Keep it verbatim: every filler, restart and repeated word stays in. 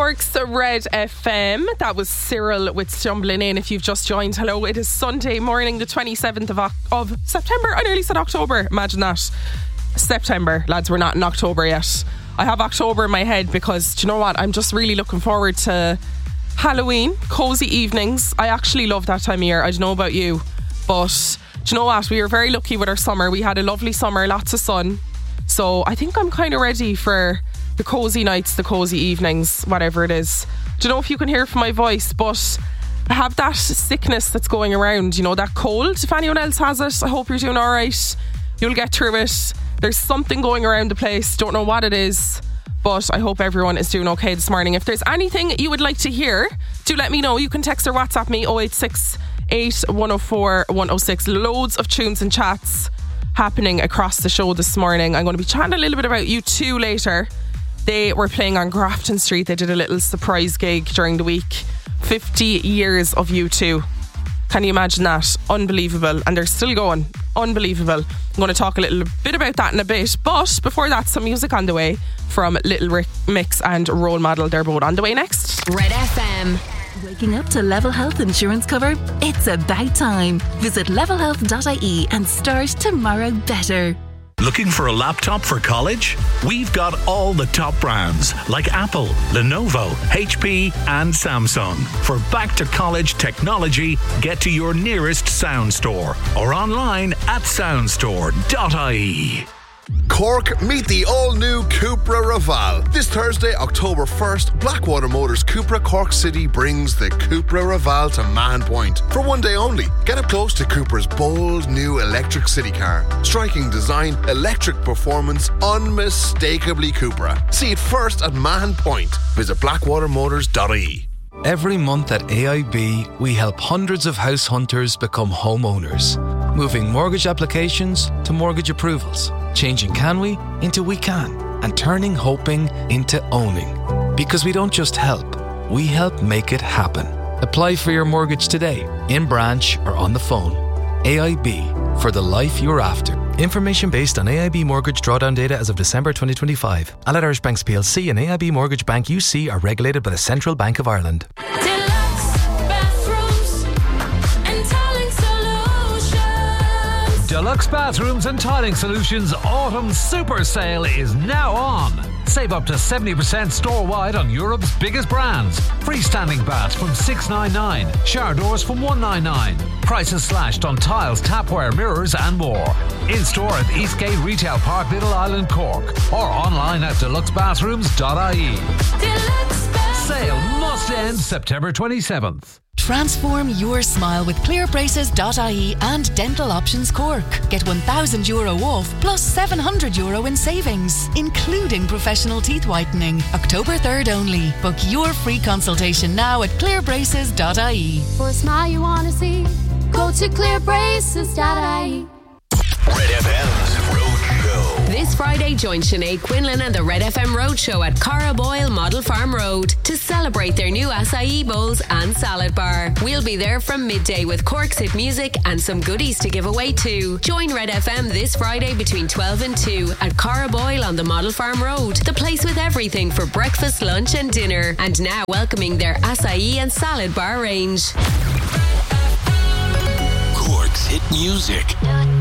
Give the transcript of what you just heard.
Cork's Red F M. That was Cyril with Stumbling In. If you've just joined, hello. It is Sunday morning, the twenty-seventh of, of September. I nearly said October. Imagine that. September. Lads, we're not in October yet. I have October in my head because, do you know what? I'm just really looking forward to Halloween, cosy evenings. I actually love that time of year. I don't know about you, but do you know what? We were very lucky with our summer. We had a lovely summer, lots of sun. So I think I'm kind of ready for the cosy nights, the cosy evenings, whatever it is. Do you know if you can hear from my voice, but I have that sickness that's going around, you know, that cold. If anyone else has it, I hope you're doing all right. You'll get through it. There's something going around the place. Don't know what it is, but I hope everyone is doing okay this morning. If there's anything you would like to hear, do let me know. You can text or WhatsApp me oh eight six eight, one oh four, one oh six. Loads of tunes and chats happening across the show this morning. I'm going to be chatting a little bit about U two later. They were playing on Grafton Street. They did a little surprise gig during the week. fifty years of U two. Can you imagine that? Unbelievable. And they're still going. Unbelievable. I'm going to talk a little bit about that in a bit. But before that, some music on the way from Little Rick Mix and Role Model. They're both on the way next. Red F M. Waking up to Level Health insurance cover? It's about time. Visit level health dot I E and start tomorrow better. Looking for a laptop for college? We've got all the top brands like Apple, Lenovo, H P and Samsung. For back to college technology, get to your nearest Sound Store or online at sound store dot I E. Cork, meet the all-new Cupra Raval. This Thursday, October first, Blackwater Motors Cupra Cork City brings the Cupra Raval to Mahon Point. For one day only, get up close to Cupra's bold new electric city car. Striking design, electric performance, unmistakably Cupra. See it first at Mahon Point. Visit blackwater motors dot I E. Every month at A I B, we help hundreds of house hunters become homeowners, moving mortgage applications to mortgage approvals, changing can we into we can, and turning hoping into owning. Because we don't just help, we help make it happen. Apply for your mortgage today, in branch or on the phone. A I B, for the life you're after. Information based on A I B mortgage drawdown data as of December twenty twenty-five. Allied Irish Banks P L C and A I B Mortgage Bank U C are regulated by the Central Bank of Ireland. Deluxe bathrooms and tiling solutions. Deluxe Bathrooms and Tiling Solutions Autumn Super Sale is now on. Save up to seventy percent store-wide on Europe's biggest brands. Freestanding baths from six ninety-nine, shower doors from one ninety-nine. Prices slashed on tiles, tapware, mirrors and more. In-store at Eastgate Retail Park, Little Island, Cork. Or online at deluxe bathrooms dot I E. Deluxe Bathrooms. Sale must end September twenty-seventh. Transform your smile with clear braces dot I E and Dental Options Cork. Get one thousand euro off plus seven hundred euro in savings, including professional teeth whitening. October third only. Book your free consultation now at clear braces dot I E. For a smile you want to see, go to clear braces dot I E. Red F M's Roadshow. This Friday, join Sinead Quinlan and the Red F M Roadshow at Carraboyle Model Farm Road to celebrate their new acai bowls and salad bar. We'll be there from midday with Cork's hit music and some goodies to give away too. Join Red F M this Friday between twelve and two at Carraboyle on the Model Farm Road, the place with everything for breakfast, lunch and dinner. And now welcoming their acai and salad bar range. Cork's hit music.